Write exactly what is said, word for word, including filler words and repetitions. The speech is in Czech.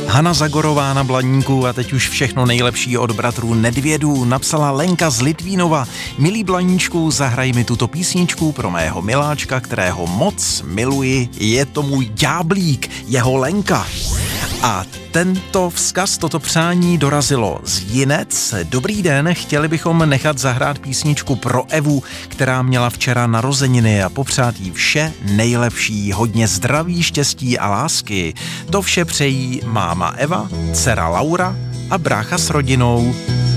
Hana Zagorová na Blaníku a teď už všechno nejlepší od bratrů Nedvědů napsala Lenka z Litvínova. Milý Blaníčku, zahraj mi tuto písničku pro mého miláčka, kterého moc miluji. Je to můj ďáblík, jeho Lenka. A tento vzkaz, toto přání dorazilo z Jinec. Dobrý den, chtěli bychom nechat zahrát písničku pro Evu, která měla včera narozeniny a popřát jí vše nejlepší, hodně zdraví, štěstí a lásky. To vše přejí máma Eva, dcera Laura a brácha s rodinou.